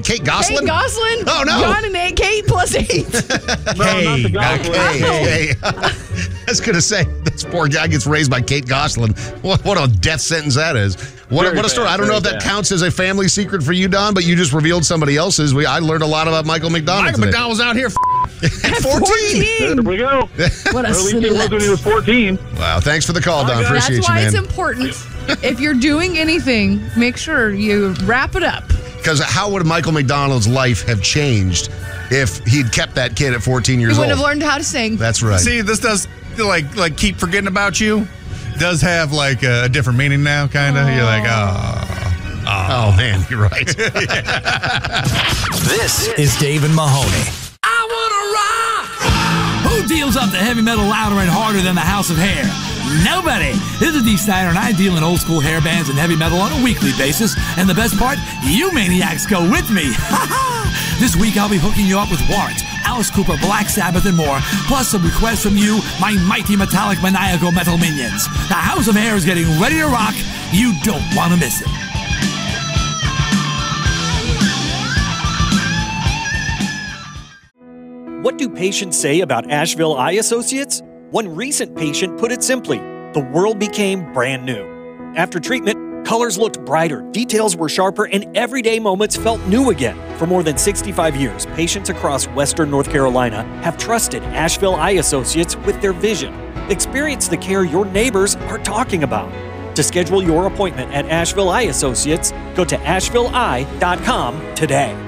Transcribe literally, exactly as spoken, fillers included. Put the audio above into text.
Kate Gosselin? Kate Gosselin? Oh, no. John and eight, Kate plus eight. No, not the not Gosselin. Kay. I was going to say, this poor guy gets raised by Kate Gosselin. What, what a death sentence that is. What, Very what a story. bad, I don't know if very that bad. counts as a family secret for you, Don, but you just revealed somebody else's. We, I learned a lot about Michael McDonald Michael today. McDonald was out here. At fourteen. There we go. What a Or at least he was when he was fourteen. Wow, thanks for the call, Don. Appreciate That's why you, it's man. important. If you're doing anything, make sure you wrap it up. Because how would Michael McDonald's life have changed if he'd kept that kid at fourteen years You old? wouldn't have learned how to sing. That's right. See, this does like like keep forgetting about you. Does have like a, a different meaning now, kind of. You're like, oh, oh, man, you're right. This is Dave and Mahoney. I wanna rock! Who deals up the heavy metal louder and harder than the House of Hair? Nobody! This is Dee Snyder, and I deal in old school hair bands and heavy metal on a weekly basis. And the best part, you maniacs go with me. This week I'll be hooking you up with Warrant, Alice Cooper, Black Sabbath, and more. Plus some requests from you, my mighty metallic maniacal metal minions. The House of Hair is getting ready to rock. You don't want to miss it. What do patients say about Asheville Eye Associates? One recent patient put it simply, the world became brand new. After treatment, colors looked brighter, details were sharper, and everyday moments felt new again. For more than sixty-five years, patients across Western North Carolina have trusted Asheville Eye Associates with their vision. Experience the care your neighbors are talking about. To schedule your appointment at Asheville Eye Associates, go to asheville eye dot com today.